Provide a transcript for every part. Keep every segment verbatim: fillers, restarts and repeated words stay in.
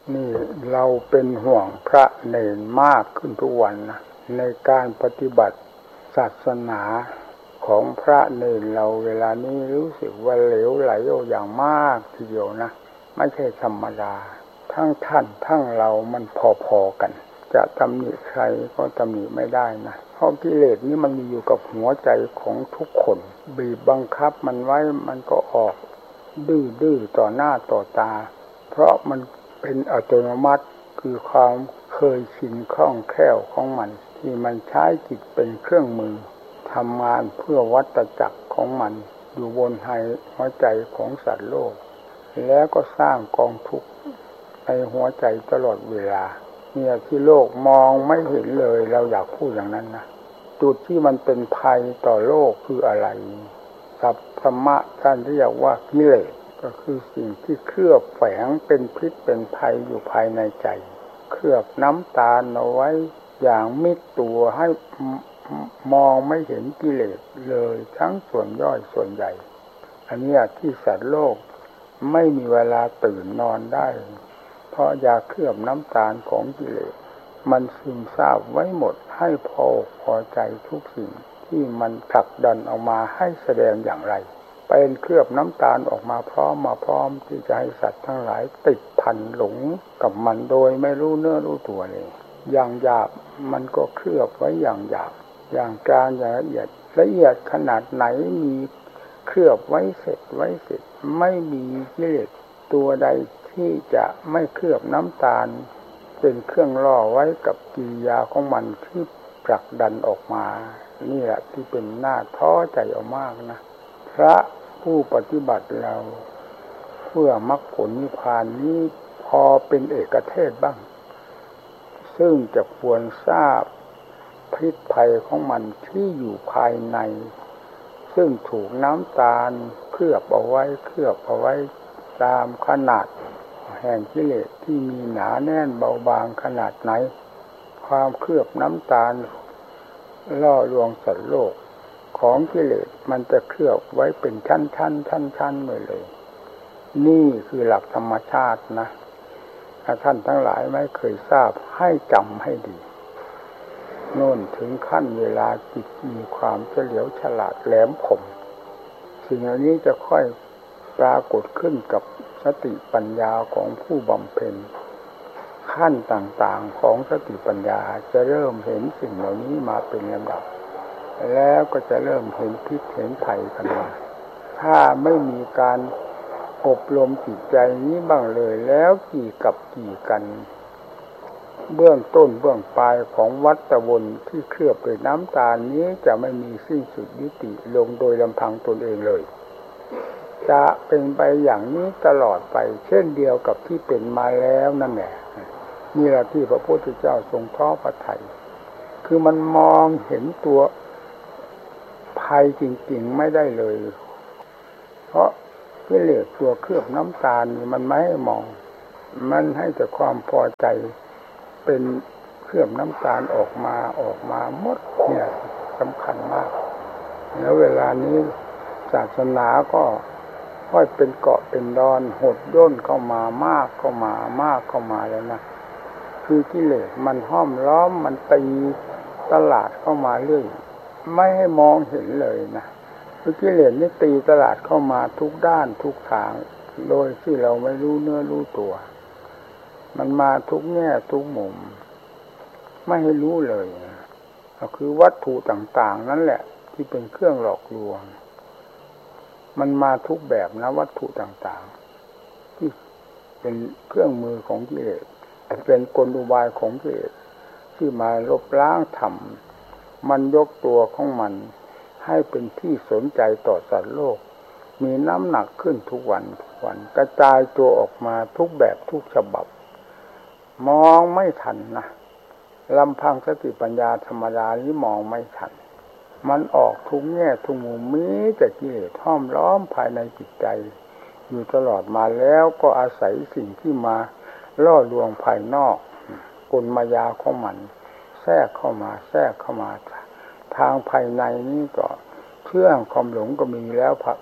นี่เราเป็นห่วงพระเนรมากขึ้นทุกวันนะในการปฏิบัติศาสนาของพระเนรเราเวลานี้รู้สึกว่าเหลวไหลอย่างมากทีเดียวนะไม่ใช่ธรรมดาทั้งท่านทั้งเรามันพอๆกันจะตำหนิใครก็ตำหนิไม่ได้นะเพราะกิเลสนี้มันมีอยู่กับหัวใจของทุกคนบีบบังคับมันไว้มันก็ออกดื้อๆต่อหน้าต่อตาเพราะมันเป็นอัตโนมัติคือความเคยชินคล่องแคล่วของมันที่มันใช้จิตเป็นเครื่องมือทำงานเพื่อวัฏจักรของมันอยู่บนหัวใจของสัตว์โลกแล้วก็สร้างกองทุกข์ในหัวใจตลอดเวลาเนี่ยที่โลกมองไม่เห็นเลยเราอยากพูดอย่างนั้นนะจุดที่มันเป็นภัยต่อโลกคืออะไรสัพพมะท่านเรียกว่ากิเลสก็คือสิ่งที่เคลือบแฝงเป็นพิษเป็นภัยอยู่ภายในใจเคลือบน้ำตาลเอาไว้อย่างมิดตัวให้มองไม่เห็นกิเลสเลยทั้งส่วนย่อยส่วนใหญ่อันนี้ที่สัตว์โลกไม่มีเวลาตื่นนอนได้เพราะยาเคลือบน้ำตาลของกิเลสมันซึมซาบไว้หมดให้พอพอใจทุกสิ่งที่มันผลักดันออกมาให้แสดงอย่างไรเป็นเคลือบน้ำตาลออกมาพร้อมมาพร้อมที่จะให้สัตว์ทั้งหลายติดพันหลงกับมันโดยไม่รู้เนื้อรู้ตัวเลยอย่างหยาบมันก็เคลือบไว้อย่างหยาบอย่างกลางอย่างละเอียดละเอียดขนาดไหนมีเคลือบไว้เสร็จไว้เสร็จไม่มีกิเลสตัวใดที่จะไม่เคลือบน้ำตาลเป็นเครื่องล่อไว้กับกิริยาของมันที่ผลักดันออกมานี่แหละที่เป็นหน้าท้อใจเอามากนะพระผู้ปฏิบัติเราเพื่อมรรคผลนิพพานนี้พอเป็นเอกเทศบ้างซึ่งจะควรทราบพิษภัยของมันที่อยู่ภายในซึ่งถูกน้ำตาลเคลือบเอาไว้เคลือบเอาไว้ตามขนาดแห่งกิเลสที่มีหนาแน่นเบาบางขนาดไหนความเคลือบน้ำตาลล่อลวงสัตว์โลกของกิเลสมันจะเคลือบไว้เป็นชั้นๆชั้นๆเลยเลยนี่คือหลักธรรมชาตินะถ้าท่านทั้งหลายไม่เคยทราบให้จำให้ดีโน่นถึงขั้นเวลาจิตมีความเฉลียวฉลาดแหลมคมสิ่งเหล่านี้จะค่อยปรากฏขึ้นกับสติปัญญาของผู้บำเพ็ญขั้นต่างๆของสติปัญญาจะเริ่มเห็นสิ่งเหล่านี้มาเป็นลำดับแล้วก็จะเริ่มเห็นพิษเห็นภัยกันมาถ้าไม่มีการอบรมจิตใจนี้บ้างเลยแล้วกี่กับกี่กันเบื้องต้นเบื้องปลายของวัฏวนที่เคลือบด้วยน้ำตาลนี้จะไม่มีสิ้นสุดยุติลงโดยลำพังตนเองเลยจะเป็นไปอย่างนี้ตลอดไปเช่นเดียวกับที่เป็นมาแล้วนั่นแหละนี่แหละที่พระพุทธเจ้าทรงท้อพระทัยคือมันมองเห็นตัวภัยจริงๆไม่ได้เลยเพราะกิเลสตัวเคลือบน้ำตาลนี่มันไม่ให้มองมันให้แต่ความพอใจเป็นเคลือบน้ำตาลออกมาออกมาหมดเนี่ยสำคัญมากแล้วเวลานี้ศาสนาก็ค่อยเป็นเกาะเป็นดอนหดย่นเข้ามามากเข้ามามากเข้ามาแล้วนะคือกิเลสมันห้อมล้อมมันตีตลาดเข้ามาเรื่อยไม่ให้มองเห็นเลยนะคือกิเลสนี่ตีตลาดเข้ามาทุกด้านทุกทางโดยที่เราไม่รู้เนื้อรู้ตัวมันมาทุกแง่ทุกมุมไม่ให้รู้เลยก็คือวัตถุต่างๆนั่นแหละที่เป็นเครื่องหลอกลวงมันมาทุกแบบนะวัตถุต่างๆที่เป็นเครื่องมือของกิเลสเป็นกลอุบายของกิเลสที่มาลบล้างธรรมมันยกตัวของมันให้เป็นที่สนใจต่อสัตว์โลกมีน้ำหนักขึ้นทุกวันทุกวันกระจายตัวออกมาทุกแบบทุกฉบับมองไม่ทันนะลำพังสติปัญญาธรรมดานี้มองไม่ทันมันออกทุกแง่ทุกมุมมีแต่กิเลสห้อมล้อมภายในจิตใจอยู่ตลอดมาแล้วก็อาศัยสิ่งที่มาล่อลวงภายนอกกลมายาของมันแทรกเข้ามาแทรกเข้ามาทางภายในนี้ก็เครื่องความหลงก็มีแล้วกับ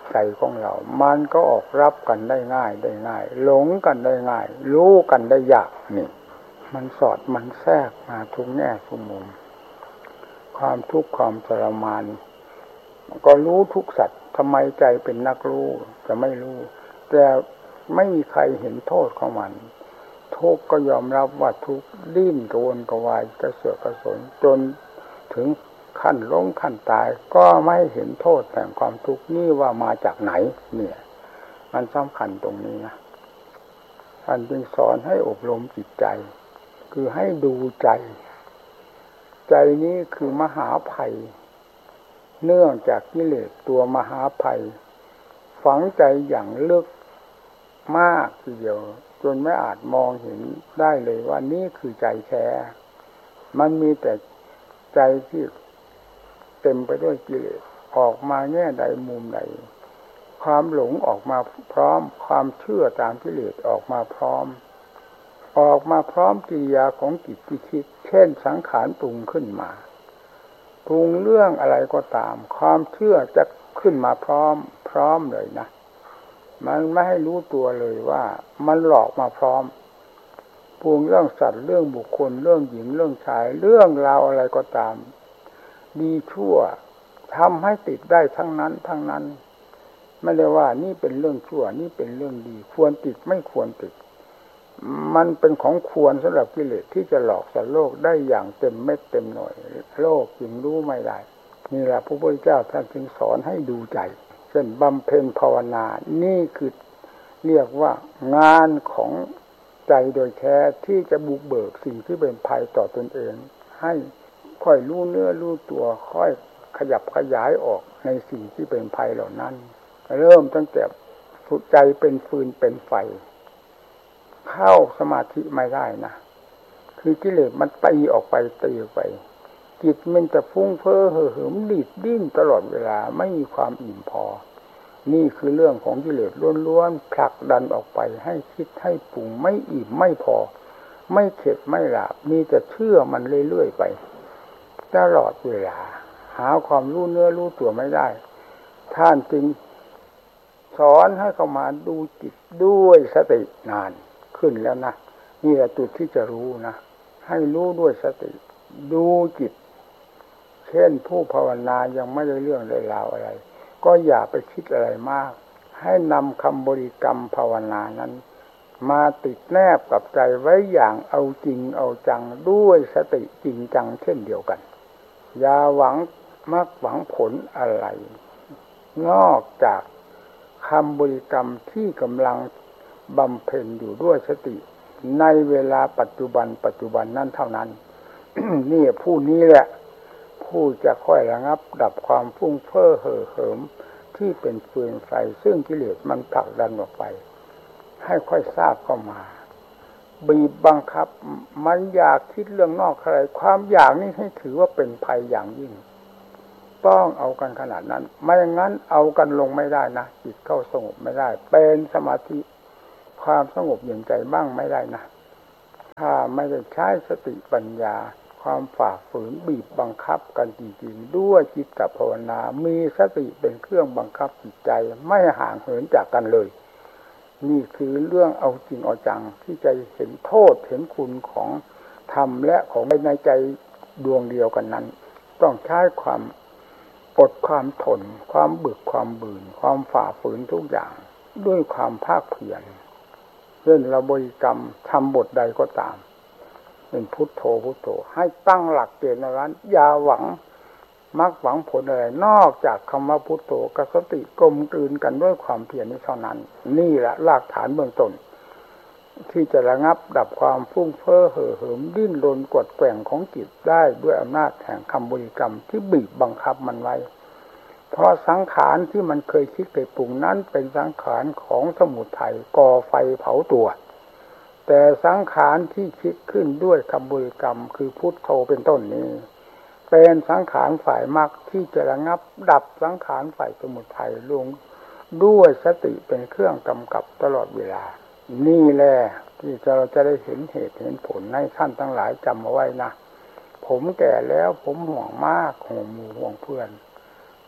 ใจของเรามันก็ออกรับกันได้ง่ายได้ง่ายหลงกันได้ง่ายรู้กันได้ยากนี่มันสอดมันแทรกมาทุกแง่ทุกมุมความทุกข์ความทรมานก็รู้ทุกสัตว์ทำไมใจเป็นนักรู้จะไม่รู้แต่ไม่มีใครเห็นโทษของมันทุกข์ก็ยอมรับว่าทุกข์ดิ้นกระวนกระวายกระเสือกกระสนจนถึงขั้นล้มขั้นตายก็ไม่เห็นโทษแห่งความทุกข์นี่ว่ามาจากไหนเนี่ยมันสำคัญตรงนี้นะท่านจึงสอนให้อบรมจิตใจคือให้ดูใจใจนี้คือมหาภัยเนื่องจากกิเลสตัวมหาภัยฝังใจอย่างลึกมากทีเดียวจนไม่อาจมองเห็นได้เลยว่านี่คือใจแท้มันมีแต่ใจที่เต็มไปด้วยกิเลสออกมาแง่ใดมุมใดความหลงออกมาพร้อมความเชื่อตามกิเลสออกมาพร้อมออกมาพร้อมกิริยาของจิตที่คิดเช่นสังขารปรุงขึ้นมาปรุงเรื่องอะไรก็ตามความเชื่อจะขึ้นมาพร้อมพร้อมเลยนะมันไม่ให้รู้ตัวเลยว่ามันหลอกมาพร้อมปรุงเรื่องสัตว์เรื่องบุคคลเรื่องหญิงเรื่องชายเรื่องราวอะไรก็ตามดีชั่วทำให้ติดได้ทั้งนั้นทั้งนั้นไม่ได้ว่านี่เป็นเรื่องชั่วนี่เป็นเรื่องดีควรติดไม่ควรติดมันเป็นของควรสำหรับกิเลสที่จะหลอกสัตว์โลกได้อย่างเต็มเม็ดเต็มหน่วยโลกจึงรู้ไม่ได้นี่แหละพระพุทธเจ้าท่านจึงสอนให้ดูใจเช่นบำเพ็ญภาวนานี่คือเรียกว่างานของใจโดยแท้ที่จะบุกเบิกสิ่งที่เป็นภัยต่อตนเองให้ค่อยรู้เนื้อรู้ตัวค่อยขยับขยายออกในสิ่งที่เป็นภัยเหล่านั้นเริ่มตั้งแต่สุดใจเป็นฟืนเป็นไฟเข้าสมาธิไม่ได้นะคือกิเลสมันตีออกไปตีออกไปจิตมันจะฟุ้งเฟ้อเห่อเหิมดิดดิ้นตลอดเวลาไม่มีความอิ่มพอนี่คือเรื่องของกิเลสล้วนๆผลักดันออกไปให้คิดให้ปรุงไม่อิ่มไม่พอไม่เข็ดไม่หลาบมีแต่เชื่อมันเรื่อยๆไปตลอดเวลาหาความรู้เนื้อรู้ตัวไม่ได้ท่านจึงสอนให้เข้ามาดูจิตด้วยสตินานขึ้นแล้วนะนี่แหละจุดที่จะรู้นะให้รู้ด้วยสติดูจิตเช่นผู้ภาวนายังไม่ได้เรื่องได้ราวอะไรก็อย่าไปคิดอะไรมากให้นำคำบริกรรมภาวนานั้นมาติดแนบกับใจไว้อย่างเอาจริงเอาจังด้วยสติจริงจังเช่นเดียวกันอย่าหวังมรรคหวังผลอะไรนอกจากคำบริกรรมที่กำลังบำเพ็ญอยู่ด้วยสติในเวลาปัจจุบันปัจจุบันนั้นเท่านั้น นี่ผู้นี้แหละผู้จะค่อยระงับดับความฟุ้งเฟ้อเห่อเหิมที่เป็นฟืนไฟซึ่งกิเลสมันผลักดันออกไปให้ค่อยทราบเข้ามาบีบบังคับมันอยากคิดเรื่องนอกอะไรความอยากนี้ให้ถือว่าเป็นภัยอย่างยิ่งต้องเอากันขนาดนั้นไม่อย่างนั้นเอากันลงไม่ได้นะจิตเข้าสงบไม่ได้เป็นสมาธิความสงบเย็นใจบ้างไม่ได้นะถ้าไม่ได้ใช้สติปัญญาความฝ่าฝืนบีบบังคับกันจริงๆด้วยจิตภาวนามีสติเป็นเครื่องบังคับจิตใจไม่ห่างเหินจากกันเลยนี่คือเรื่องเอาจริงเอาจังที่จะเห็นโทษเห็นคุณของธรรมและของในใจดวงเดียวกันนั้นต้องใช้ความอดความทนความบึกความบืนความฝ่าฝืนทุกอย่างด้วยความภาคเพียรเช่นเราบริกรรมทำบทใดก็ตามเป็นพุทโธพุทโธให้ตั้งหลักเกณฑ์ในนั้นอย่าหวังมรรคหวังผลอะไรนอกจากคำว่าพุทโธกับสติกลมกลืนกันด้วยความเพียรนี้เท่านั้นนี่แหละรากฐานเบื้องต้นที่จะระงับดับความฟุ้งเฟ้อเห่อเหิมดิ้นรนกดแกว่งของจิตได้ด้วยอำนาจแห่งคำบริกรรมที่บีบบังคับมันไว้เพราะสังขารที่มันเคยคิดเคยปรุงนั้นเป็นสังขารของสมุทัยก่อไฟเผาตัวแต่สังขารที่คิดขึ้นด้วยคำบริกรรมคือพุทโธเป็นต้นนี้เป็นสังขารฝ่ายมรรคที่จะระงับดับสังขารฝ่ายสมุทัยลงด้วยสติเป็นเครื่องกำกับตลอดเวลานี่แหละที่เราจะได้เห็นเหตุเห็นผลให้ท่านทั้งหลายจำเอาไว้นะผมแก่แล้วผมห่วงมากห่วงหมู่ห่วงเพื่อน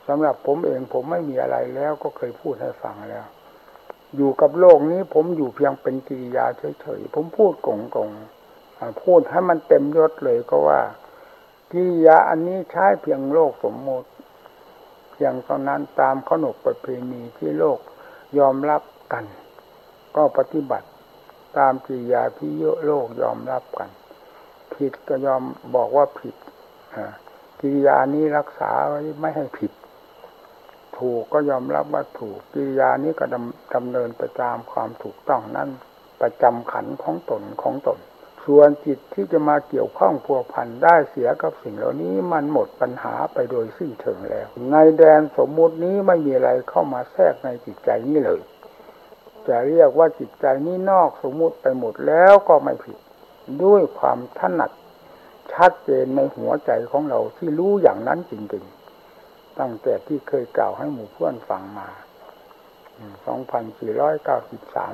สำหรับผมเองผมไม่มีอะไรแล้วก็เคยพูดให้ฟังแล้วอยู่กับโลกนี้ผมอยู่เพียงเป็นกิริยาเฉยๆผมพูดโกงๆพูดให้มันเต็มยศเลยก็ว่ากิริยาอันนี้ใช้เพียงโลกสมมติเพียงเท่านั้นตามขนบประเพณีที่โลกยอมรับกันก็ปฏิบัติตามกิริยาที่โลกยอมรับกันผิดก็ยอมบอกว่าผิดกิริยานี้รักษาไว้ไม่ให้ผิดถูกก็ยอมรับว่าถูกกิริยานี้ก็ดำดำเนินไปตามความถูกต้องนั่นประจำขันของตนของตนส่วนจิตที่จะมาเกี่ยวข้องพัวพันได้เสียกับสิ่งเหล่านี้มันหมดปัญหาไปโดยสิ้นเชิงแล้วในแดนสมมุตินี้ไม่มีอะไรเข้ามาแทรกในจิตใจนี้เลยจะเรียกว่าจิตใจนี้นอกสมมุติไปหมดแล้วก็ไม่ผิดด้วยความถนัดชัดเจนในหัวใจของเราที่รู้อย่างนั้นจริงๆตั้งแต่ที่เคยกล่าวให้หมู่เพื่อนฟังมาสองพันสี่ร้อยเก้าสิบสาม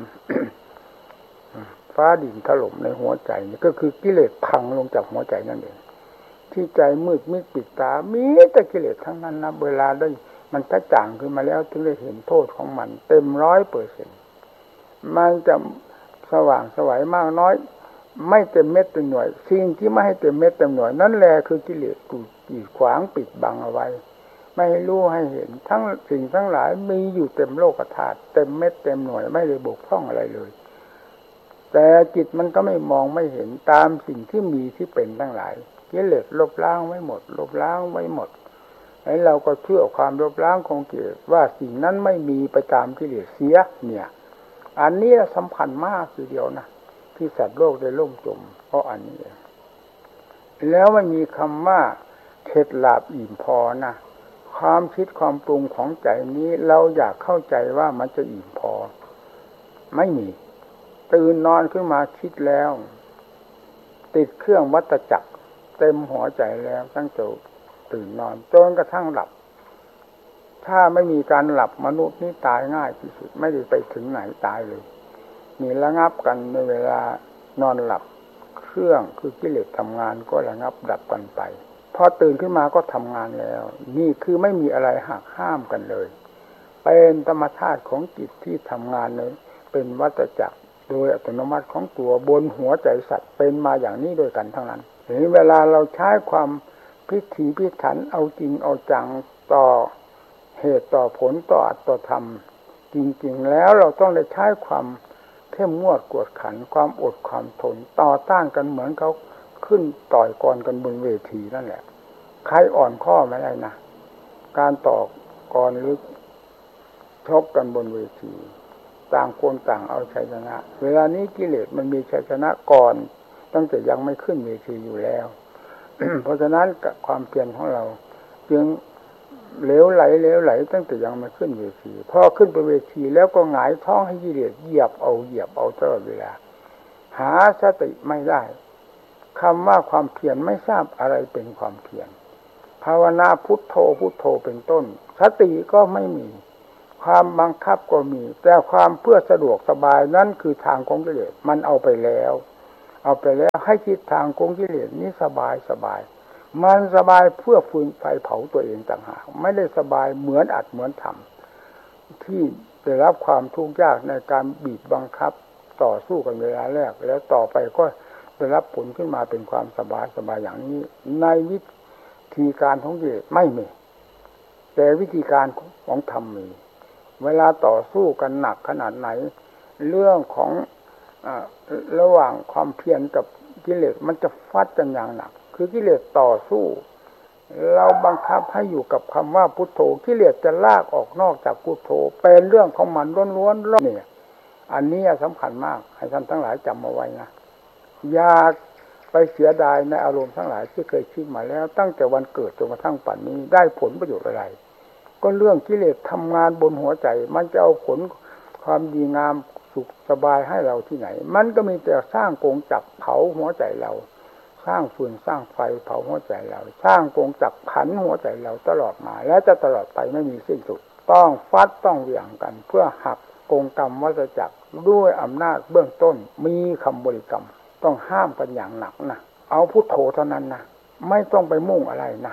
ฟ้าดินถล่มในหัวใจนี่ก็คือกิเลสพังลงจากหัวใจนั่นเองที่ใจมืดมิดปิดตามีแต่กิเลสทั้งนั้นนะเวลาได้มันกระจ่างขึ้นมาแล้วถึงได้เห็นโทษของมันเต็มร้อยเปอร์เซ็นต์มันจะสว่างสวัยมากน้อยไม่เต็มเม็ดเต็มหน่วยสิ่งที่ไม่ให้เต็มเม็ดเต็มหน่วยนั่นแหละคือกิเลสกีดขวางปิดบังเอาไว้ไม่ให้รู้ให้เห็นทั้งสิ่งทั้งหลายมีอยู่เต็มโลกธาตุเต็มเม็ดเต็มหน่วยไม่ได้บกพร่องอะไรเลยแต่จิตมันก็ไม่มองไม่เห็นตามสิ่งที่มีที่เป็นทั้งหลายกิเลสลบล้างไว้หมดลบล้างไว้หมดแล้วเราก็เชื่อความลบล้างของกิเลสว่าสิ่งนั้นไม่มีไปตามกิเลสเสียเนี่ยอันนี้สำคัญมากทีเดียวนะที่สัตว์โลกได้ล่มจมเพราะอันนี้แล้วไม่มีคำว่าเข็ดหลาบอิ่มพอนะความคิดความปรุงของใจนี้เราอยากเข้าใจว่ามันจะอิ่มพอไม่มีตื่นนอนขึ้นมาคิดแล้วติดเครื่องวัฏจักรเต็มหัวใจแล้วตั้งแต่ตื่นนอนจนกระทั่งหลับถ้าไม่มีการหลับมนุษย์นี่ตายง่ายที่สุดไม่ได้ไปถึงไหนตายเลยมีระงับกันในเวลานอนหลับเครื่องคือกิเลสทำงานก็ระงับดับกันไปพอตื่นขึ้นมาก็ทำงานแล้วนี่คือไม่มีอะไรหักห้ามกันเลยเป็นธรรมชาติของจิตที่ทำงานเลยเป็นวัฏจักรโดยอัตโนมัติของตัวบนหัวใจสัตว์เป็นมาอย่างนี้โดยกันทั้งนั้นทีนี้เวลาเราใช้ความพิถีพิถันเอาจริงเอาจังต่อเหตุต่อผลต่ออัตต่อธรรมจริงๆแล้วเราต้องได้ใช้ความเข้มงวดกวดขันความอดความทนต่อต้านกันเหมือนเขาขึ้นต่อยกรกันบนเวทีนั่นแหละใครอ่อนข้อไม่ได้นะการต่อกรหรือชกกันบนเวทีต่างคนต่างเอาชัยชนะเวลานี้กิเลสมันมีชัยชนะก่อนตั้งแต่ยังไม่ขึ้นเวทีอยู่แล้ว เพราะฉะนั้นความเพียรของเราจึงเหลวไหลเหลวไหลตั้งแต่ยังไม่ขึ้นเวทีพอขึ้นไปเวทีแล้วก็หงายท้องให้กิเลสเหยียบเอาเหยียบเอาตลอดเวลาหาสติไม่ได้คำว่าความเพียรไม่ทราบอะไรเป็นความเพียรภาวนาพุทโธพุทโธเป็นต้นสติก็ไม่มีความบังคับก็มีแต่ความเพื่อสะดวกสบายนั่นคือทางของกิเลสมันเอาไปแล้วเอาไปแล้วให้คิดทางของกิเลสนี้สบายสบายมันสบายเพื่อฟืนไฟเผาตัวเองต่างหากไม่ได้สบายเหมือนอัดเหมือนทำที่ได้รับความทุกข์ยากในการบีบบังคับต่อสู้กันเวลาแรกแล้วต่อไปก็ได้รับผลขึ้นมาเป็นความสบายสบายอย่างนี้ในวิธีการของกิเลสไม่มีแต่วิธีการของธรรมมีเวลาต่อสู้กันหนักขนาดไหนเรื่องของอ่าระหว่างความเพียรกับกิเลสมันจะฟัดกันอย่างหนักคือกิเลสต่อสู้เราบังคับให้อยู่กับคำว่าพุทโธกิเลสจะลากออกนอกจากพุทโธเป็นเรื่องของมันล้วนๆนี่อันนี้สำคัญมากให้ท่านทั้งหลายจำเอาไว้นะอย่าไปเสียดายในอารมณ์ทั้งหลายที่เคยคิดมาแล้วตั้งแต่วันเกิดจนกระทั่งปัจจุบันนี้ได้ผลประโยชน์อะไรก็เรื่องกิเลสทำงานบนหัวใจมันจะเอาผลความดีงามสุขสบายให้เราที่ไหนมันก็มีแต่สร้างกงจักรเผาหัวใจเราสร้างฟืนสร้างไฟเผาหัวใจเราสร้างกงจักรขันหัวใจเราตลอดมาและจะตลอดไปไม่มีสิ้นสุดต้องฟัดต้องเหวี่ยงกันเพื่อหักกงกรรมวัฏจักรด้วยอำนาจเบื้องต้นมีคำบริกรรมต้องห้ามกันอย่างหนักนะเอาพุทโธเท่านั้นนะไม่ต้องไปมุ่งอะไรนะ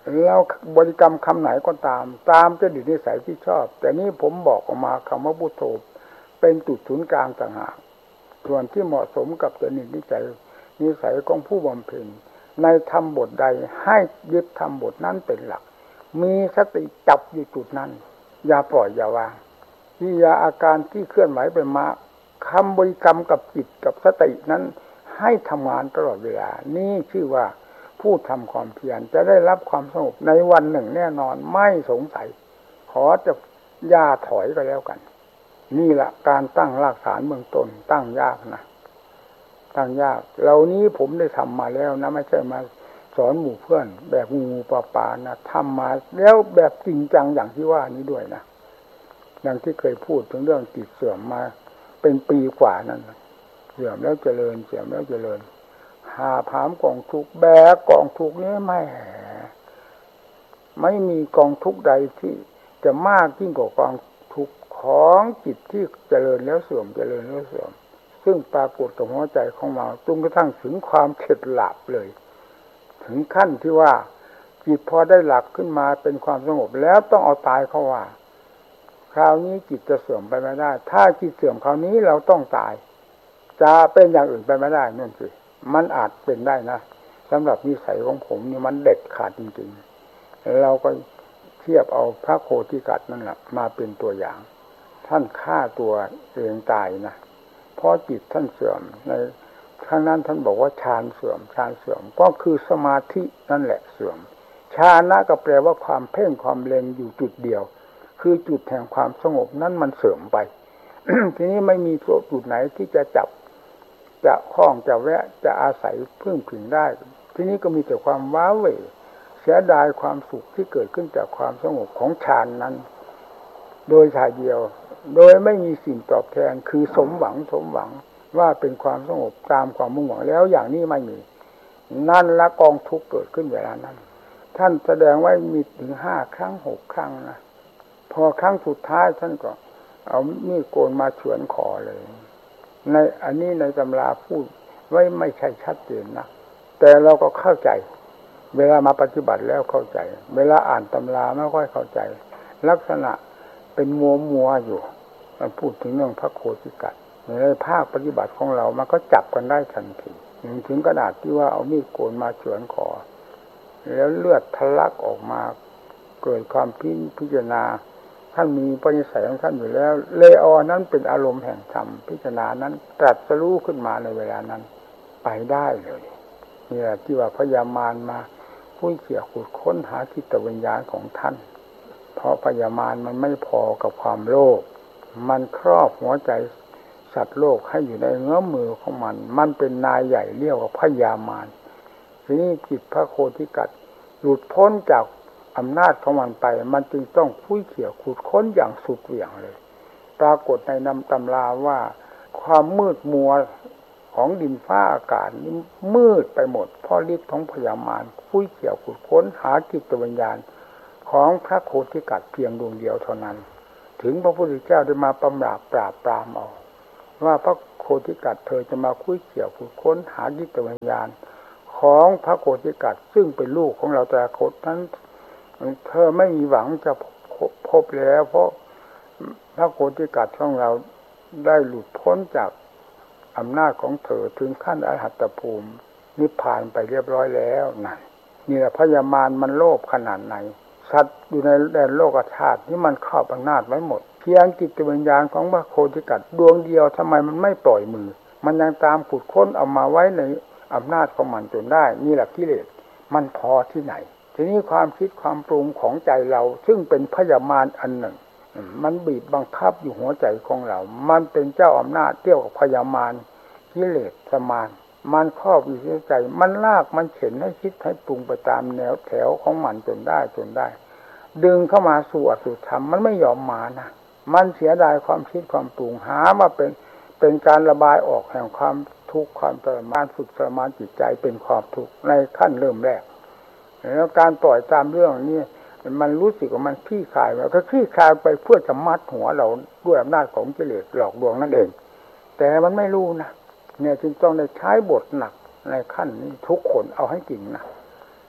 แล้วบริกรรมคำไหนก็ตามตามจริตนิสัยที่ชอบแต่นี้ผมบอกออกมาคำว่าพุทโธเป็นจุดศูนย์กลางต่างหากส่วนที่เหมาะสมกับจริตนิสัยนิสัยของผู้บำเพ็ญในธรรมบทใดให้ยึดธรรมบทนั้นเป็นหลักมีสติจับอยู่จุดนั้นอย่าปล่อยอย่าวางที่ยาอาการที่เคลื่อนไหวไปมาคำบริกรรมกับจิตกับสตินั้นให้ทำงานตลอดเวลานี่ชื่อว่าผู้ทำความเพียรจะได้รับความสงบในวันหนึ่งแน่นอนไม่สงสัยขอจะอย่าถอยก็แล้วกันนี่แหละการตั้งรากฐานเบื้องต้นตั้งยากนะตั้งยากเหล่านี้ผมได้ทำมาแล้วนะไม่ใช่มาสอนหมู่เพื่อนแบบงูปลาปลานะทำมาแล้วแบบจริงจังอย่างที่ว่านี้ด้วยนะอย่างที่เคยพูดถึงเรื่องจิตเสื่อมมาเป็นปีกว่านั้นเสื่อมแล้วเจริญเสื่อมแล้วเจริญหาผามกองทุกแบกกองทุกนี้ไม่ไม่มีกองทุกใดที่จะมากยิ่งกว่ากองทุกของจิตที่เจริญแล้วเสื่อมเจริญแล้วเสื่อมซึ่งปรากฏกับหัวใจของเราจนกระทั่งถึงความเข็ดหลาบเลยถึงขั้นที่ว่าจิตพอได้หลักขึ้นมาเป็นความสงบแล้วต้องเอาตายเข้าว่าคราวนี้จิตจะเสื่อมไปไม่ได้ถ้าจิตเสื่อมคราวนี้เราต้องตายจะเป็นอย่างอื่นไปไม่ได้นั่นสิมันอาจเป็นได้นะสำหรับนิสัยของผมนี่มันเด็ดขาดจริงๆเราก็เทียบเอาพระโคติกัตนั่นแหละมาเป็นตัวอย่างท่านฆ่าตัวเองตายนะเพราะจิตท่านเสื่อมในข้างนั้นท่านบอกว่าฌานเสื่อมฌานเสื่อมก็คือสมาธินั่นแหละเสื่อมฌานะก็แปลว่าความเพ่งความเล็งอยู่จุดเดียวคือจุดแห่งความสงบนั้นมันเสื่อมไป ทีนี้ไม่มีจุดไหนที่จะจับจะคล้องจะแวะจะอาศัยพึ่งพิงได้ทีนี้ก็มีแต่ความว้าเหวเสียดายความสุขที่เกิดขึ้นจากความสงบของฌานนั้นโดยชายเดียวโดยไม่มีสิ่งตอบแทนคือสมหวังสมหวังว่าเป็นความสงบตามความมุ่งหวังแล้วอย่างนี้ไม่มีนั่นละกองทุกข์เกิดขึ้นเวลานั้นท่านแสดงไว้มีถึงห้าครั้งหกครั้งนะพอครั้งสุดท้ายท่านก็เอามีดโกนมาเฉือนคอเลยในอันนี้ในตำราพูดไว้ไม่ใช่ชัดเจนนะแต่เราก็เข้าใจเวลามาปฏิบัติแล้วเข้าใจเวลาอ่านตำราไม่ค่อยเข้าใจลักษณะเป็นมัวมัวอยู่มันพูดถึงเรื่องพระโคติกัตในภาคปฏิบัติของเรามันก็จับกันได้ทันทีถึงขนาดที่ว่าเอามีดโกนมาเฉือนคอแล้วเลือดทะลักออกมาเกิดความพิพิจารณาท่านมีปณิสัยของท่านอยู่แล้วเลออนั้นเป็นอารมณ์แห่งธรรมพิจารณานั้นตรัสรู้ขึ้นมาในเวลานั้นไปได้เลยนี่แหละที่ว่าพยามารมาคุ้ยเขี่ยขุดค้นหาจิตวิญญาณของท่านเพราะพยามารมันไม่พอกับความโลภมันครอบหัวใจสัตว์โลกให้อยู่ในเงื้อมมือของมันมันเป็นนายใหญ่เรียกว่าพยามารทีนี้จิตพระโคติกัตหลุดพ้นจากอำนาจของมันไปมันจึงต้องคุ้ยเขี่ยขุดค้นอย่างสุดเหวี่ยงเลยปรากฏในนำตำราว่าความมืดมัวของดินฟ้าอากาศนี่มืดไปหมดเพราะฤทธิ์ของพยามารคุ้ยเขี่ยขุดค้นหาจิตวิญญาณของพระโคติกัตเพียงดวงเดียวเท่านั้นถึงพระพุทธเจ้าได้มาปราบปราบปรามเอาว่าพระโคติกัตเธอจะมาคุ้ยเขี่ยขุดค้นหาจิตวิญญาณของพระโคติกัตซึ่งเป็นลูกของเราแต่โคตนั้นเธอไม่มีหวังจะพบแล้วเพราะพระโคติกัตของเราได้หลุดพ้นจากอำนาจของเธอถึงขั้นอรหัตภูมินิพพานไปเรียบร้อยแล้วนั่นนี่แหละพยามารมันโลภขนาดไหนสัตว์อยู่ในแดนโลกธาตุนี่มันครอบอำนาจไว้หมดเพียงจิตวิญญาณของพระโคติกัตดวงเดียวทำไมมันไม่ปล่อยมือมันยังตามขุดค้นเอามาไว้ในอำนาจของมันจนได้นี่แหละกิเลสมันพอที่ไหนทีนี้ความคิดความปรุงของใจเราซึ่งเป็นพยามารอันหนึ่งมันบีบบังคับอยู่หัวใจของเรามันเป็นเจ้าอำนาจเที่ยวกับพยามารกิเลสสมานมันครอบอยู่ในใจมันลากมันเข็นให้คิดให้ปรุงไปตามแนวแถวของมันจนได้จนได้ดึงเข้ามาสู่อสุธรรมมันไม่ยอมมานะมันเสียดายความคิดความปรุงหามาเป็นเป็นการระบายออกแห่งความทุกข์ความทรมานฝึกทรมานจิตใจเป็นความทุกข์ในขั้นเริ่มแรกแล้วการปล่อยตามเรื่องนี้มันรู้สึกว่ามันคลี่คลายแล้วก็คลี่คลายไปเพื่อจะมัดหัวเราด้วยอำนาจของกิเลสหลอกลวงนั่นเองแต่มันไม่รู้นะเนี่ยจึงต้องได้ใช้บทหนักในขั้นนี้ทุกคนเอาให้จริงนะ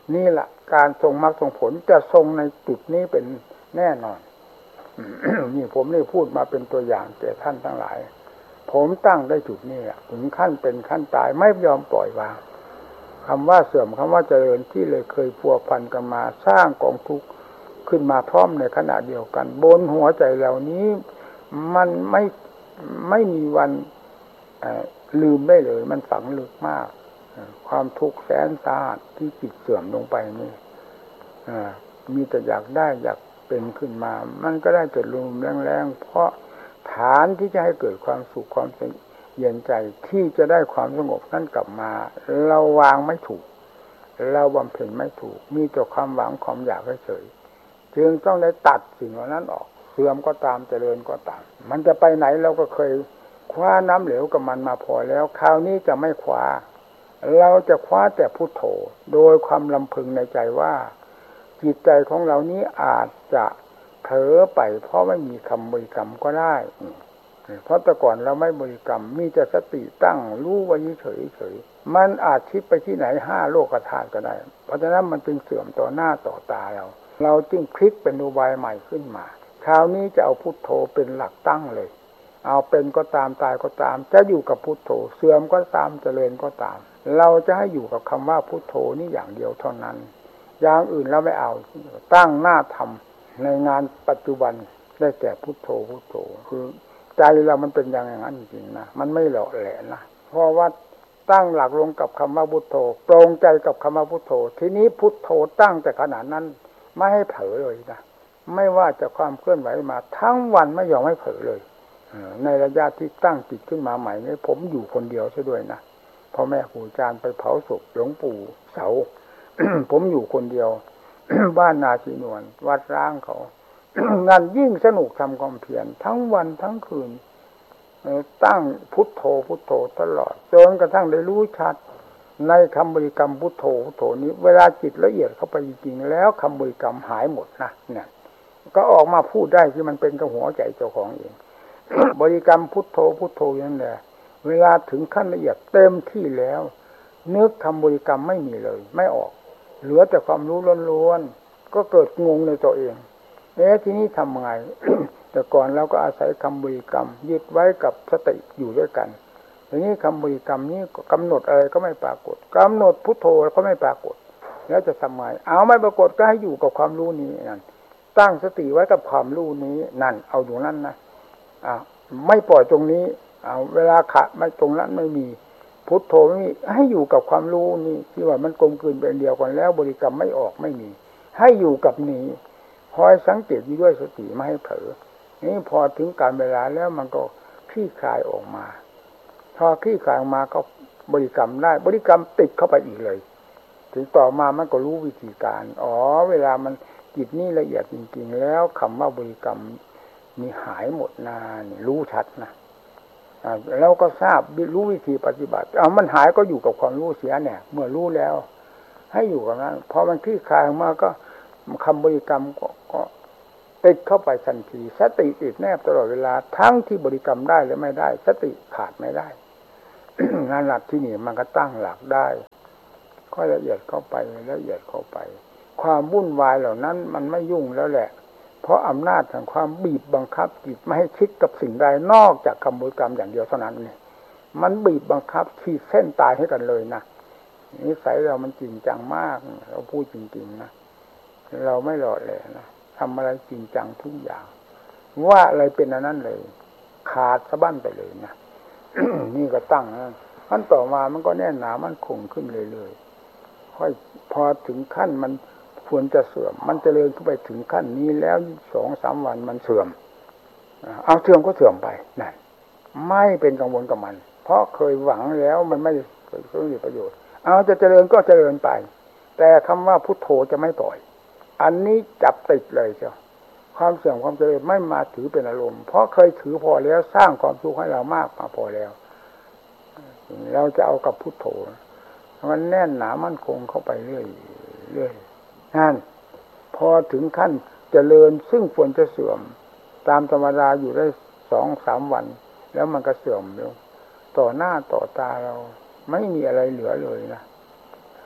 นี่แหละการทรงมรรคทรงผลจะทรงในจุดนี้เป็นแน่นอน นี่ผมนี่พูดมาเป็นตัวอย่างแก่ท่านทั้งหลายผมตั้งได้จุดนี้ถึงขั้นเป็นขั้นตายไม่ยอมปล่อยวางคำว่าเสื่อมคำว่าเจริญที่เลยเคยพัวพันกันมาสร้างกองทุกข์ขึ้นมาพร้อมในขณะเดียวกันบนหัวใจเหล่านี้มันไม่ไม่มีวันลืมได้เลยมันฝังลึกมากความทุกข์แสนสาหัสที่จิตเสื่อมลงไปนี่มีแต่อยากได้อยากเป็นขึ้นมามันก็ได้แต่ลมแรงๆเพราะฐานที่จะให้เกิดความสุขความเย็นใจที่จะได้ความสงบนั้นกลับมาเราวางไม่ถูกเราบำเพ็ญไม่ถูกมีแต่ความหวังความอยากเฉยๆจึงต้องได้ตัดสิ่งเหล่านั้นออกเสื่อมก็ตามเจริญก็ตามมันจะไปไหนเราก็เคยคว้าน้ำเหลวกับมันมาพอแล้วคราวนี้จะไม่คว้าเราจะคว้าแต่พุทโธโดยความลำพึงในใจว่าจิตใจของเรานี้อาจจะเผลอไปเพราะไม่มีคำบริกรรมก็ได้เพราะแต่ก่อนเราไม่บริกรรมมีแต่สติตั้งรู้ไว้เฉยเฉยมันอาจคิดไปที่ไหนห้าโลกธาตุก็ได้เพราะฉะนั้นมันจึงเสื่อมต่อหน้าต่อตาเราเราจึงพลิกเป็นอุบายใหม่ขึ้นมาคราวนี้จะเอาพุทโธเป็นหลักตั้งเลยเอาเป็นก็ตามตายก็ตามจะอยู่กับพุทโธเสื่อมก็ตามเจริญก็ตามเราจะให้อยู่กับคำว่าพุทโธนี่อย่างเดียวเท่านั้นอย่างอื่นเราไม่เอาตั้งหน้าทำในงานปัจจุบันได้แก่พุทโธพุทโธคือใจเรามันเป็นอย่างนั้นจริงๆนะมันไม่หล่อแหลมนะเพราะว่าตั้งหลักลงกับคำว่าพุทโธตรงใจกับคำว่าพุทโธทีนี้พุทโธตั้งแต่ขณะนั้นไม่ให้เผลอเลยนะไม่ว่าจะความเคลื่อนไหวมาทั้งวันไม่ยอมให้เผลอเลยในระยะที่ตั้งจิตขึ้นมาใหม่นี้ผมอยู่คนเดียวซะด้วยนะพ่อแม่ครูอาจารย์ไปเผาศพหลวงปู่เสา ผมอยู่คนเดียว บ้านนาชีนวลวัดร้างเขา นั่นยิ่งสนุกทำความเพียรทั้งวันทั้งคืนตั้งพุทโธพุทโธตลอดจนกระทั่งได้รู้ชัดในคำบริกรรมพุทโธพุทโธนี้เวลาจิตละเอียดเข้าไปจริงๆแล้วคำบริกรรมหายหมดนะเนี่ยก็ออกมาพูดได้ที่มันเป็นกับหัวใจเจ้าของเอง บริกรรมพุทโธพุทโธนั่นแหละเวลาถึงขั้นละเอียดเต็มที่แล้วนึกคำบริกรรมไม่มีเลยไม่ออกเหลือแต่ความรู้ล้วนๆก็เกิดงงในตัวเองเอ๊ะทีนี้ทำไง แต่ก่อนเราก็อาศัยคำบริกรรมยึดไว้กับสติอยู่ด้วยกันทีนี้คำบริกรรมนี้กำหนดอะไรก็ไม่ปรากฏกำหนดพุทโธก็ไม่ปรากฏแล้วจะทำไงเอาไม่ปรากฏก็ให้อยู่กับความรู้นี้นั่นตั้งสติไว้กับความรู้นี้นั่นเอาอยู่นั่นนะอ่าไม่ปล่อยตรงนี้เอาเวลาขะไม่ตรงนั้นไม่มีพุทโธไม่มีให้อยู่กับความรู้นี่ที่ว่ามันกลมกลืนเป็นเดียวกันแล้วบริกรรมไม่ออกไม่มีให้อยู่กับนี้คอยสังเกตอยู่ด้วยสติไม่ให้เผลอนี่พอถึงการเวลาแล้วมันก็คลี่คลายออกมาพอคลี่คลายออกมาก็บริกรรมได้บริกรรมติดเข้าไปอีกเลยถึงต่อมามันก็รู้วิธีการอ๋อเวลามันจิตนี่ละเอียดจริงๆแล้วคำว่าบริกรรมนี่หายหมดนานี่รู้ชัดนะแล้วก็ทราบรู้วิธีปฏิบัติเอามันหายก็อยู่กับความรู้เสียเนี่ยเมื่อรู้แล้วให้อยู่กับนั้นพอมันคลี่คลายออกมาก็คำบริกรรมก็ก็ติดเข้าไปทันทีสติติดแนบตลอดเวลาทั้งที่บริกรรมได้และไม่ได้สติขาดไม่ได้ งานหลักที่นี่มันก็ตั้งหลักได้ค่อยละเอียดเข้าไปละเอียดเข้าไปความวุ่นวายเหล่านั้นมันไม่ยุ่งแล้วแหละเพราะอำนาจแห่งความบีบบังคับจิตไม่ให้คิดกับสิ่งใดนอกจากคำบริกรรมอย่างเดียวเท่านั้นนี่มันบีบบังคับขีดเส้นตายให้กันเลยนะนิสัยเรามันจริงจังมากเราพูดจริงๆนะเราไม่หล่อแหลนะทำอะไรจริงจังทุกอย่างว่าอะไรเป็นอันนั้นเลยขาดสะบั้นไปเลยนะ นี่ก็ตั้งนะขั้นต่อมามันก็แน่นหนามันคงขึ้นเรื่อยๆค่อยพอถึงขั้นมันควรจะเสื่อมมันเจริญขึ้นไปถึงขั้นนี้แล้วสองสามวันมันเสื่อมเอาเสื่อมก็เสื่อมไปนั่นไม่เป็นกังวลกับมันเพราะเคยหวังแล้วมันไม่เกิดประโยชน์เอาจะเจริญก็เจริญไปแต่คำว่าพุทโธจะไม่ปล่อยอันนี้จับติดเลยเจ้าความเสื่อมความเจริญไม่มาถือเป็นอารมณ์เพราะเคยถือพอแล้วสร้างความทุกข์ให้เรามากมาพอแล้วเราจะเอากับพุทโธมันแน่นหนามั่นคงเข้าไปเรื่อยเรื่อยนั่นพอถึงขั้นเจริญซึ่งควรจะเสื่อมตามธรรมดาอยู่ได้สองสามวันแล้วมันก็เสื่อมแล้วต่อหน้าต่อตาเราไม่มีอะไรเหลือเลยนะ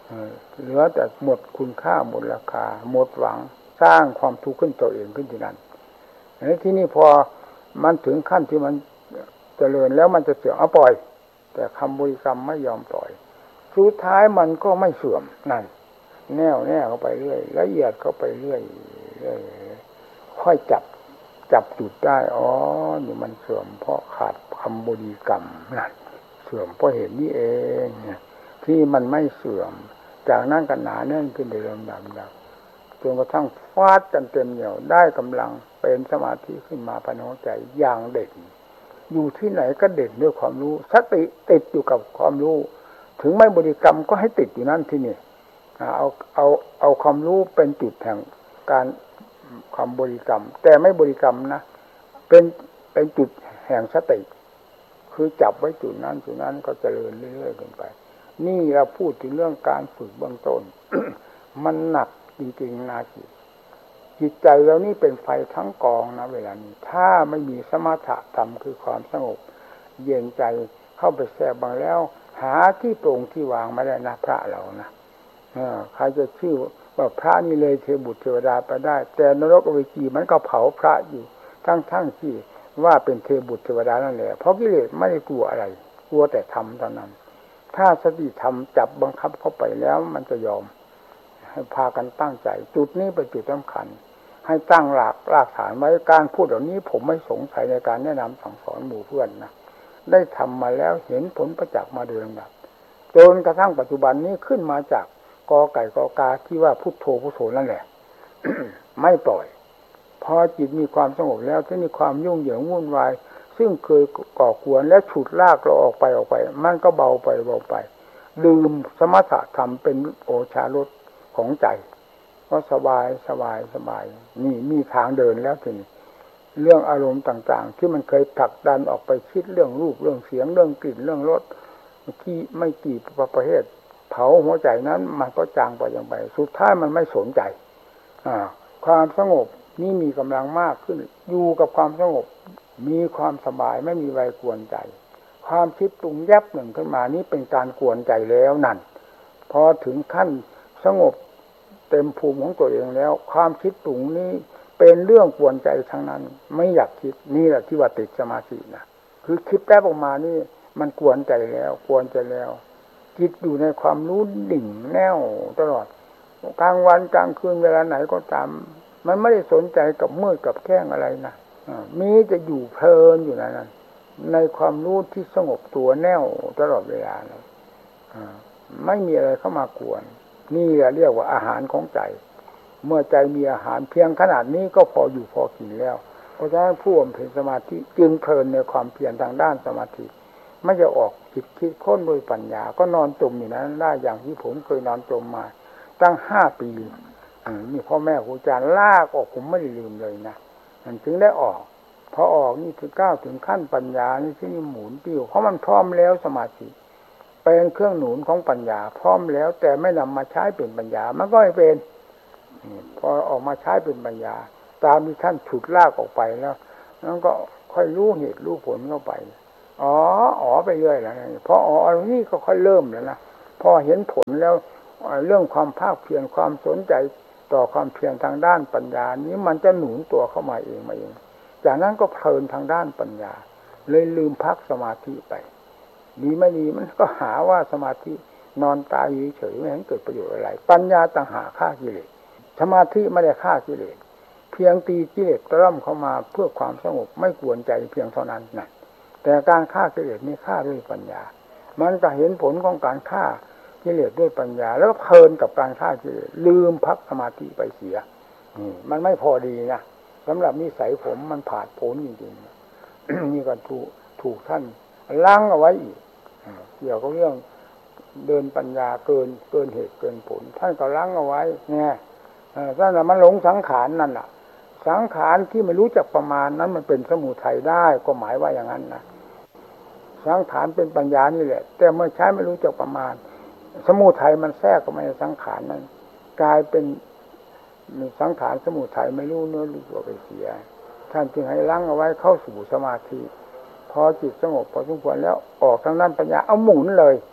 เหลือแต่หมดคุณค่าหมดราคาหมดหวังสร้างความทุกข์ขึ้นตัวเองขึ้นที่นั่นอันนี้ที่นี่พอมันถึงขั้นที่มันเจริญแล้วมันจะเสื่อมเอาปล่อยแต่คำบริกรรมไม่ยอมปล่อยสุดท้ายมันก็ไม่เสื่อมนั่นแน่วแน่เข้าไปเรื่อยละเอียดเข้าไปเรื่อยเรื่อยค่อยจับจับจุดได้อ๋อนี่มันเสื่อมเพราะขาดคำบริกรรมนั่นเสื่อมเพราะเหตุนี้เองเนี่ยที่มันไม่เสื่อมจากนั้นก็หนาแน่นขึ้นในลำดับดับจนกระทั่งฟาดกันเต็มเหนี่ยวได้กำลังเป็นสมาธิขึ้นมาภายในหัวใจอย่างเด่นอยู่ที่ไหนก็เด่นด้วยความรู้สติติดอยู่กับความรู้ถึงไม่บริกรรมก็ให้ติดอยู่นั่นที่นี่เอาเอาเอาความรู้เป็นจุดแห่งการความบริกรรมแต่ไม่บริกรรมนะเป็นเป็นจุดแห่งสติคือจับไว้จุดนั้นจุดนั้นก็เจริญเรื่อยๆกันไปนี่เราพูดถึงเรื่องการฝึกเบื้องต้น มันหนักจริงๆนะจิตจิตใจเรานี่เป็นไฟทั้งกองนะเวลานี้ถ้าไม่มีสมถะธรรมคือความสงบเย็นใจเข้าไปแทรกบางแล้วหาที่โปร่งที่วางไม่ได้นะพระเรานะใครจะชื่อว่าพระนี่เลยเทบุตรเทวดาไปได้แต่นรกอเวจีมันก็เผาพระอยู่ทั้งๆที่ว่าเป็นเทบุตรเทวดานั่นแหละเพราะกิเลสไม่ได้กลัวอะไรกลัวแต่ธรรมเท่านั้นถ้าสติธรรมจับบังคับเข้าไปแล้วมันจะยอมให้พากันตั้งใจจุดนี้เป็นจุดสำคัญให้ตั้งหลักรากฐานไว้การพูดเหล่านี้ผมไม่สงสัยในการแนะนำสั่งสอนหมู่เพื่อนนะได้ทำมาแล้วเห็นผลประจักษ์มาโดยลำดับจนกระทั่งปัจจุบันนี้ขึ้นมาจากกอไก่กอกาที่ว่าพุทโธพุทโธนั่นแหละ ไม่ปล่อยพอจิตมีความสงบแล้วที่มีความยุ่งเหยิงวุ่นวายซึ่งเคยก่อกวนและฉุดลากเราออกไปออกไปมันก็เบาไปเบาไปลืมสมถะธรรมเป็นโอชารสของใจก็สบายสบายสบายนี่มีทางเดินแล้วทีนี้เรื่องอารมณ์ต่างๆที่มันเคยผลักดันออกไปคิดเรื่องรูปเรื่องเสียงเรื่องกลิ่นเรื่องรสที่ไม่กี่ประเภทเผาหัวใจนั้นมันก็จางไปอย่างไปสุดท้ายมันไม่สนใจอ่าความสงบนี่มีกำลังมากขึ้นอยู่กับความสงบมีความสบายไม่มีใครกวนใจความคิดปรุงแยบหนึ่งขึ้นมานี้เป็นการกวนใจแล้วนั่นพอถึงขั้นสงบเต็มภูมิของตัวเองแล้วความคิดปรุงนี้เป็นเรื่องกวนใจทั้งนั้นไม่อยากคิดนี่แหละที่ว่าติดสมาธินะคือคิดแป๊บออกมานี่มันกวนใจแล้วกวนใจแล้วจิตอยู่ในความรู้ดิ่งแน่วตลอดกลางวันกลางคืนเวลาไหนก็ตามมันไม่ได้สนใจกับมืดกับแข้งอะไรนะมีจะอยู่เพลินอยู่ในนั้นในความรู้ที่สงบตัวแน่วตลอดเวลาเลยไม่มีอะไรเข้ามากวนนี่เรียกว่าอาหารของใจเมื่อใจมีอาหารเพียงขนาดนี้ก็พออยู่พอกินแล้วเพราะฉะนั้นผู้บำเพ็ญสมาธิจึงเพลินในความเพียรทางด้านสมาธิไม่จะออกคิดคิดค้นโดยปัญญาก็นอนจมอยู่นั้นได้อย่างที่ผมเคยนอนจมมาตั้งห้าปีนี่พ่อแม่ครูอาจารย์ลากออกผมไม่ได้ลืมเลยนะมันถึงได้ออกพอออกนี่ถึงก้าวถึงขั้นปัญญานี่ที่นี่หมุนติ้วเพราะมันพร้อมแล้วสมาธิเป็นเครื่องหนุนของปัญญาพร้อมแล้วแต่ไม่นำมาใช้เป็นปัญญามันก็ไม่เป็นพอออกมาใช้เป็นปัญญาตามที่ท่านฉุดลากออกไปแล้วแล้วก็ค่อยรู้เหตุรู้ผลเข้าไปอ๋ออ๋อไปเรื่อยแล้วพออ๋ออันนี้ก็ค่อยเริ่มแล้วนะพอเห็นผลแล้วเรื่องความภาคเพียรความสนใจต่อความเพียรทางด้านปัญญานี้มันจะหนุนตัวเข้ามาเองมาเองจากนั้นก็เพลินทางด้านปัญญาเลยลืมพักสมาธิไปดีไม่ดีมันก็หาว่าสมาธินอนตายเฉยไม่เห็นเกิดประโยชน์อะไรปัญญาต่างหากฆ่ากิเลสสมาธิไม่ได้ฆ่ากิเลสเพียงตีกิเลสตร่อมเข้ามาเพื่อความสงบไม่กวนใจเพียงเท่านั้นนะแต่การฆ่ากิเลสนี่ฆ่าด้วยปัญญามันก็เห็นผลของการฆ่ากิเลสด้วยปัญญาแล้วก็เพลินกับการฆ่ากิเลสลืมพักสมาธิไปเสียนี่มันไม่พอดีนะสำหรับนิสัยผมมันผาดโผนจริงๆ นี่ก็ถูกถูกท่านล้างเอาไว้อีกเกี่ยวกับเรื่องเดินปัญญาเกินเกินเหตุเกินผลท่านก็ล้างเอาไว้เนี่ยท่านน่ะมันหลงสังขารนั่นน่ะสังขารที่ไม่รู้จักประมาณนั้นมันเป็นสมุทัยได้ก็หมายว่าอย่างนั้นนะสังขารเป็นปัญญานี่แหละแต่เมื่อใช้ไม่รู้จักประมาณสมุทัยมันแทรกเข้ามาในสังขารนั้นกลายเป็นสังขารสมุทัยไม่รู้เนื้อรู้ตัวไปเสียท่านจึงให้ล้างเอาไว้เข้าสู่สมาธิพอจิตสงบพอสมควรแล้วออกทางด้านปัญญาเอาหมุนเลย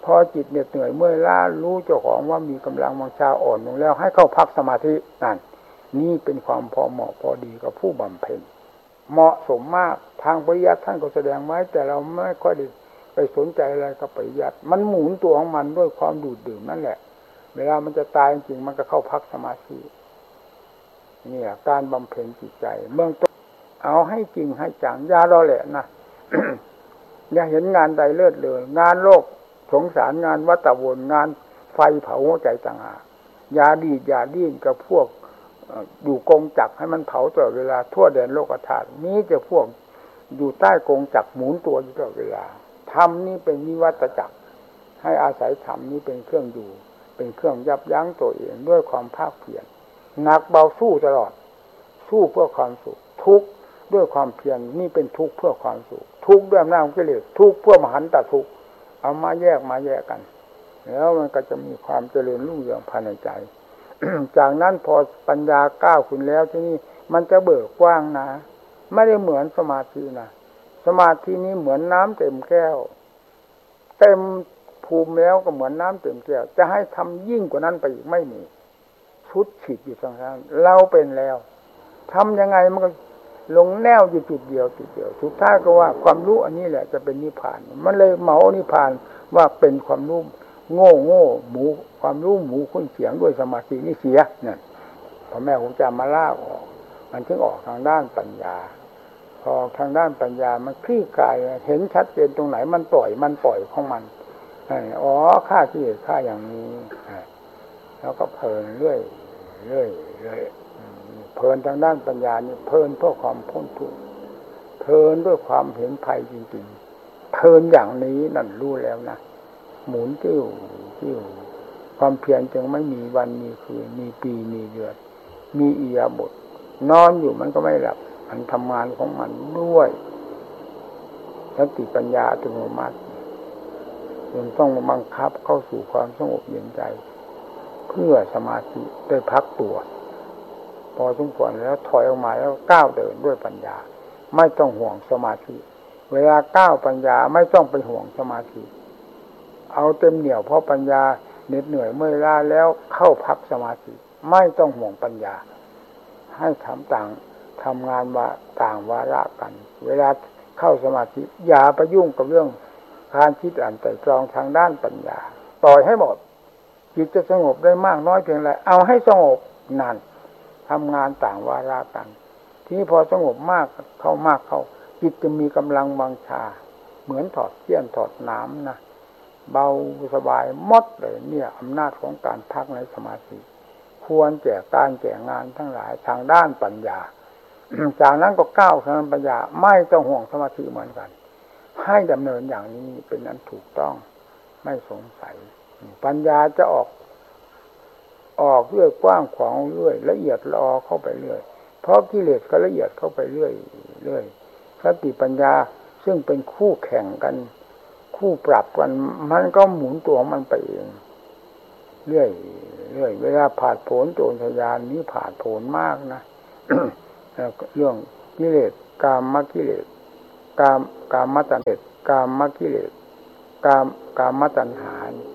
พอจิตเหน็ดเหนื่อยเมื่อยล้ารู้เจ้าของว่ามีกำลังวังชาอ่อนลงแล้วให้เข้าพักสมาธินั่นนี่เป็นความพอเหมาะพอดีกับผู้บำเพ็ญเหมาะสมมากทางปริยัติท่านก็แสดงไว้แต่เราไม่ค่อยได้ไปสนใจอะไรกับปริยัติมันหมุนตัวของมันด้วยความดูดดื่มนั่นแหละเวลามันจะตายจริงๆมันก็เข้าพักสมาธินี่แหละการบำเพ็ญจิตใจเบื้องต้นเอาให้จริงให้จังอย่ารอแหละนะ อย่าเห็นงานใดเลิศเลยงานโลกสงสารงานวัฏวนงานไฟเผาหัวใจต่างหากอย่าดีดอย่าดิ้นกับพวกอยู่กงจักรให้มันเผาตลอดเวลาทั่วแดนโลกธาตุนี้จะพวกอยู่ใต้กงจักรหมุนตัวอยู่ตลอดเวลาธรรมนี้เป็นวิวัตจักรให้อาศัยธรรมนี้เป็นเครื่องอยู่เป็นเครื่องยับยั้งตัวเองด้วยความภาคเพียรหนักเบาสู้ตลอดสู้เพื่อความสุขทุกข์ด้วยความเพียรนี่เป็นทุกข์เพื่อความสุขทุกข์ด้วยอำนาจของกิเลสทุกข์เพื่อมหันตทุกข์เอามาแยกมาแยกกันแล้วมันก็จะมีความเจริญรุ่งเรืองภายในใจ จากนั้นพอปัญญาก้าวขึ้นแล้วที่นี่มันจะเบิกกว้างนะไม่ได้เหมือนสมาธินะสมาธินี้เหมือนน้ำเต็มแก้วเต็มภูมิแล้วก็เหมือนน้ำเต็มแก้วจะให้ทำยิ่งกว่านั้นไปอีกไม่มีชุดฉีดอยู่ตรงนั้นเราเป็นแล้วทำยังไงมันก็ลงแนวอยู่จุดเดียวจุดเดียวสุดท้ายก็ว่าความรู้อันนี้แหละจะเป็นนิพพานมันเลยเหมานิพพานว่าเป็นความรู้โง่โง่หมูความรู้หมูคุ้นเสียงด้วยสมาธินี่เสียเนี่ยพอแม่ผมจะมาล่าออกมันถึงออกทางด้านปัญญาพอทางด้านปัญญามันคลี่คลายเห็นชัดเจนตรงไหนมันปล่อยมันปล่อยของมันอ๋อฆ่าที่เหตุฆ่าอย่างนี้แล้วก็เพลินเรื่อยเรื่อยเรื่อยเพลินทางด้านปัญญานี่เพลินเพื่อความพ้นทุกข์เพลินด้วยความเห็นภัยจริงๆเพลินอย่างนี้นั่นรู้แล้วนะหมุนติ้วติ้วความเพียรจึงไม่มีวันมีคืนมีปีมีเดือนมีอิริยาบถนอนอยู่มันก็ไม่หลับมันทำงานของมันด้วยสติปัญญาอัตโนมัติยังต้องบังคับเข้าสู่ความสงบเย็นใจเพื่อสมาธิได้พักตัวพอสมควรแล้วถอยออกมาแล้วก้าวเดินด้วยปัญญาไม่ต้องห่วงสมาธิเวลาก้าวปัญญาไม่ต้องไปห่วงสมาธิเอาเต็มเหนี่ยวเพราะปัญญาเหน็ดเหนื่อยเมื่อยล้าแล้วเข้าพักสมาธิไม่ต้องห่วงปัญญาให้ทำต่างทำงานว่าต่างวาระกันเวลาเข้าสมาธิอย่าไปยุ่งกับเรื่องการคิดอ่านไตร่ตรองทางด้านปัญญาปล่อยให้หมดจิตจะสงบได้มากน้อยเพียงไรเอาให้สงบนั่นทำงานต่างวาระกันทีนี้พอสงบมากเข้ามากเข้าจิตจะมีกำลังวังชาเหมือนถอดเสี้ยนถอดน้ำนะเบาสบายหมดเลยเนี่ยอำนาจของการพักในสมาธิควรแก่การแก่งานทั้งหลายทางด้านปัญญา จากนั้นก็ก้าวทางปัญญาไม่ต้องห่วงสมาธิเหมือนกันให้ดำเนินอย่างนี้เป็นอันถูกต้องไม่สงสัยปัญญาจะออกออกเรื่อยกว้างขวางเรื่อยละเอียดละออเข้าไปเรื่อยเพราะกิเลสก็ละเอียดเข้าไปเรื่อยเรื่อยสติปัญญาซึ่งเป็นคู่แข่งกันคู่ปรับกันมันก็หมุนตัวมันไปเองเรื่อยเรื่อยเวลาผ่านผลโจรทยานนี้ผ่านผลมากนะ เรื่องกิเลสกามกิเลสกามกามตัณหากามกิเลสกามกามตัณหา